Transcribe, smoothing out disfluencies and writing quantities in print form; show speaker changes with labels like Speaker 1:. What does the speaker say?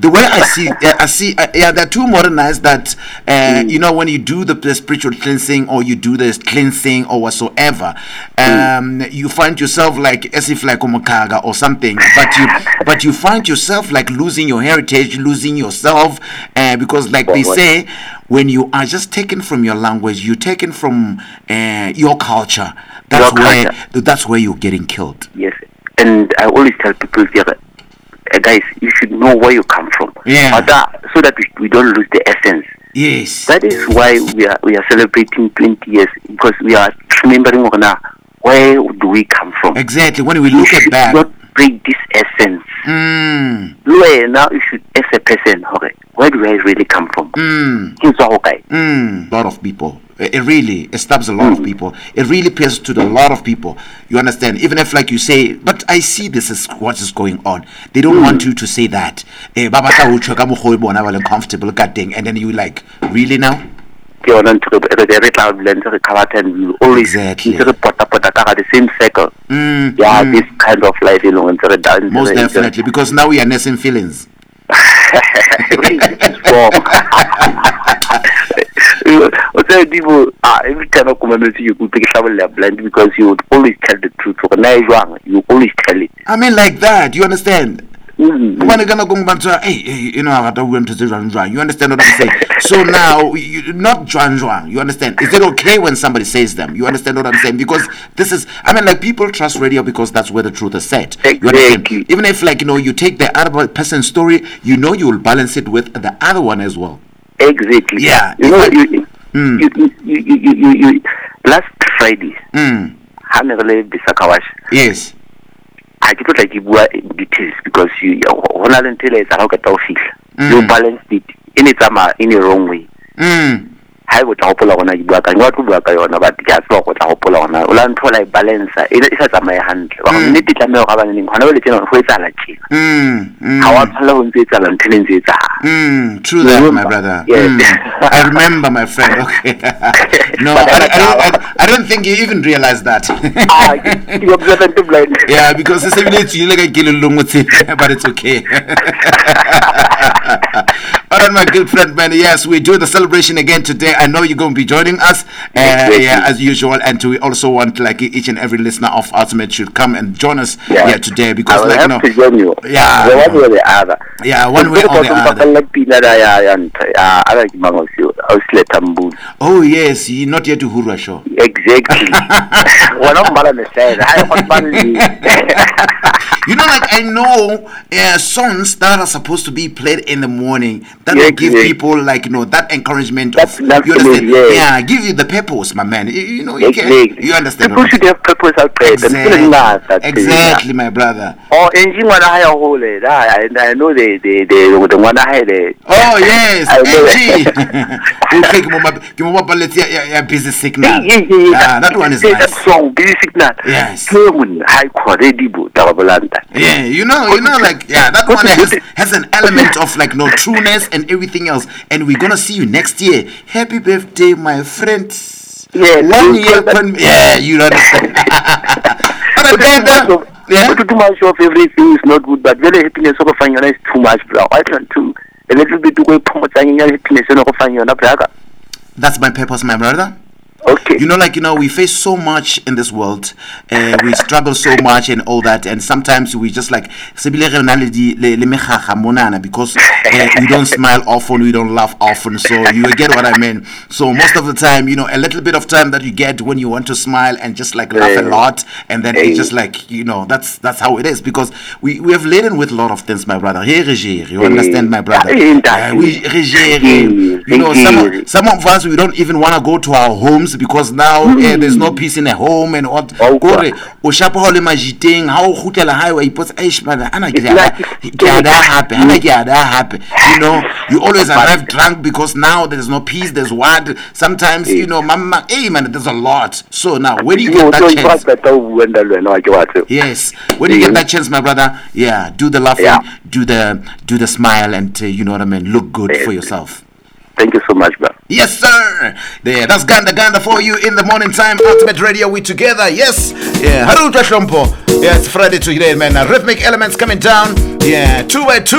Speaker 1: the way I see, they're too modernized that, you know, when you do the spiritual cleansing or you do the cleansing or whatsoever, you find yourself like as if like Omakaga or something, but you find yourself like losing your heritage, losing yourself, because like they say, when you are just taken from your language, you're taken from your culture. That's where you're getting killed.
Speaker 2: Yes, and I always tell people here, guys, you should know where you come from.
Speaker 1: Yeah.
Speaker 2: So that we don't lose the essence.
Speaker 1: Yes.
Speaker 2: That is why we are celebrating 20 years, because we are remembering where do we come from.
Speaker 1: Exactly. When we look at that,
Speaker 2: not break this essence. Now you should, as a person, where do I really come from?
Speaker 1: A lot of people. It really stabs a lot of people. It really pierces to a lot of people. You understand? Even if, like you say, but I see this is what is going on. They don't want you to say that. Comfortable, and then you like, really now?
Speaker 2: Exactly. The same cycle. This kind of life,
Speaker 1: most definitely, because now we are nursing feelings.
Speaker 2: Every time I come and see you, take a blind because you would always tell the truth. You always tell it.
Speaker 1: I mean, like that. You understand? When you're gonna go back to, hey, you know, I don't want to say Juan. You understand what I'm saying? So now, not Juan. You understand? Is it okay when somebody says them? You understand what I'm saying? Because this is, I mean, like, people trust radio because that's where the truth is said. You understand? Even if, like, you know, you take the other person's story, you know, you will balance it with the other one as well.
Speaker 2: Exactly.
Speaker 1: Yeah.
Speaker 2: You know, you last Friday,
Speaker 1: yes.
Speaker 2: I did not like you details because you balanced it in a wrong way. I would hopeful on a work and what work I on about the gas work with a hopeful on a land for like balance. It has on my hand. Need to know how many
Speaker 1: true that, my brother. I remember, my friend. Okay. No, I don't think you even realized that. Yeah, because it's you like a kill with it, but it's okay. All right, my good friend, man. Yes, we do the celebration again today. I know you're going to be joining us, yeah, as usual. And we also want like each and every listener of Ultimate should come and join us here today because,
Speaker 2: I
Speaker 1: like,
Speaker 2: have to join you.
Speaker 1: Yeah,
Speaker 2: one way or the other.
Speaker 1: Yeah, one way or the other. Oh yes, you're not yet to Hurra show.
Speaker 2: Exactly.
Speaker 1: You know, like I know songs that are supposed to be played in the morning that will give people like, you know, that encouragement of, you understand? Yeah, give you the purpose, my man. You know, you understand.
Speaker 2: People should have purpose out there.
Speaker 1: Exactly, my brother.
Speaker 2: Oh, engine one higher hole. I know the one I had.
Speaker 1: Oh yes, we'll take more busy signal. That one is nice.
Speaker 2: That song, busy signal.
Speaker 1: Yes.
Speaker 2: High quality.
Speaker 1: Yeah, you know, like, yeah, that one has an element of like no trueness and everything else. And we're gonna see you next year. Happy birthday, my friends.
Speaker 2: Yeah,
Speaker 1: 1 year. Yeah, you understand.
Speaker 2: Yeah. Too much of everything is not good, but really happiness of a is too much, bro. I can too. A little bit to go happiness of
Speaker 1: that's my purpose, my brother.
Speaker 2: Okay.
Speaker 1: You know, like, you know, we face so much in this world, we struggle so much and all that, and sometimes we just like because we don't smile often, we don't laugh often, so you get what I mean. So most of the time, you know, a little bit of time that you get when you want to smile and just like laugh a lot, and then it's just like, you know, that's how it is, because we have laden with a lot of things, my brother. Hey, Roger, you understand, my brother? You know, some of us, we don't even want to go to our homes because now there's no peace in a home and what. You know, you always arrive drunk because now there's no peace, there's what. Sometimes, you know, mama, hey man, there's a lot. So now when you get that chance, yes, when you get that chance, my brother, yeah, do the laughing, do the smile, and you know what I mean, look good for yourself.
Speaker 2: Thank you so much, bro.
Speaker 1: Yes, sir. There, that's Ganda for you in the morning time. Ultimate Radio, we together. Yes. Yeah. Hello, Trashompo. Yeah, it's Friday today, man. Rhythmic elements coming down. Yeah, 2 by 2.